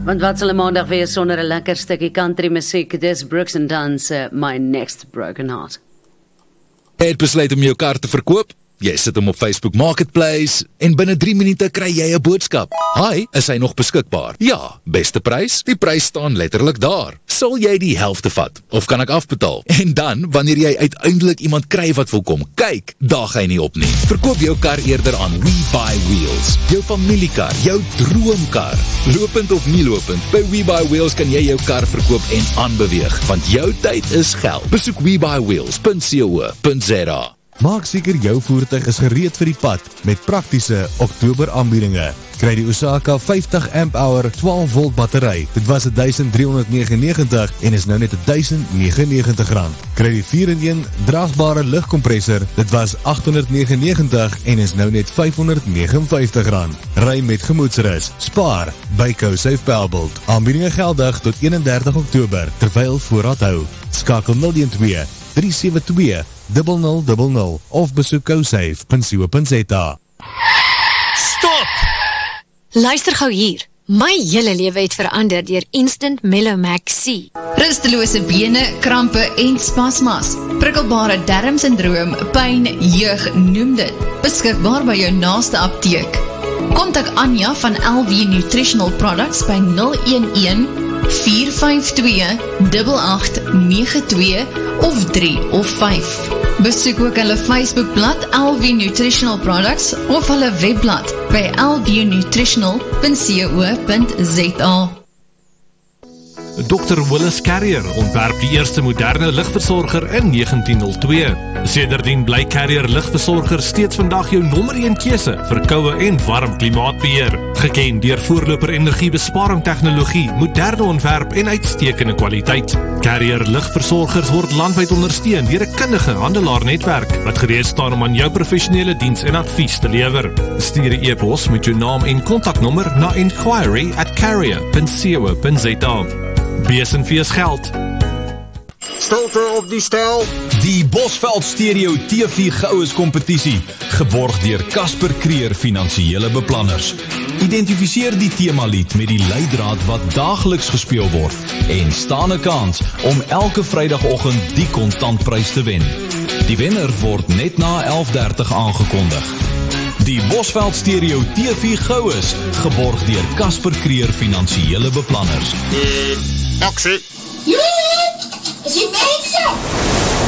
Want wat sal 'n maandag wees sonder 'n lekker stukkie country musiek? Dis Brooks and Dunn se My Next Broken Heart. Jy het besluit om jou kar te verkoop? Jy sit hom op Facebook Marketplace en binne 3 minute kry jy 'n boodskap. Hi, is hy nog beskikbaar? Ja, beste prys? Die prys staan letterlik daar. Sal jy die helfte vat? Of kan ek afbetaal? En dan, wanneer jy uiteindelik iemand kry wat wil kom kyk, daag hy nie op nie. Verkoop jou kar eerder aan We Buy Wheels. Jou familiekar, jou droomkar. Lopend of nie lopend, by We Buy Wheels kan jy jou kar verkoop en aanbeweeg, want jou tyd is geld. Besoek webuyWheels.co.za. Maak seker jou voertuig is gereed vir die pad met praktiese Oktober aanbiedinge. Kry die Osaka 50 amp-hour 12 volt battery. Dit was R1,399 en is nou net R1,099. Kry die 4-in-1 draagbare lugkompressor. Dit was R899 en is nou net R559. Ry met gemoedsrus. Spaar by CoSafe Pelbelt. Aanbiedinge geldig tot 31 Oktober terwyl voorraad hou. Skakel 012 372 0000 of besoek cosafe.co.za. Stop! Luister gou hier. My hele lewe het verander deur Instant Mellow Max C. Rustelose bene, krampe en spasmas. Prikkelbare darmsindroom, pyn, jeug, noem dit. Beskikbaar by jou naaste apteek. Kontak Anja van LV Nutritional Products by 011 452 8892 of 3 of 5. Besoek ook hulle Facebookblad LV Nutritional Products of hulle webblad by lvnutritional.co.za. Dr. Willis Carrier ontwerp die eerste moderne ligversorger in 1902. Sedertdien bly Carrier ligversorger steeds vandag jou nommer 1 keuse vir koue en warm klimaatbeheer. Geken deur voorloper energiebesparing tegnologie, moderne ontwerp en uitstekende kwaliteit. Carrier ligversorgers word landwyd ondersteun deur 'n kundige handelaarnetwerk wat gereed staan om aan jou professionele diens en advies te lewer. Stuur 'n e-pos met jou naam en kontaknommer na inquiry@carrier.co.za. Besenfees geld. Stilte op die stel. Die Bosveld Stereo TV Goues kompetisie, geborg deur Casper Creer Finansiële Beplanners. Identifiseer die themalied met die leidraad wat daagliks gespeel word en staan 'n kans om elke Vrydagoggend die kontantprys te wen. Die wenner word net na 11:30 aangekondig. Die Bosveld Stereo TV Goues, geborg deur Casper Creer Finansiële Beplanners. Aksie. Is die mense?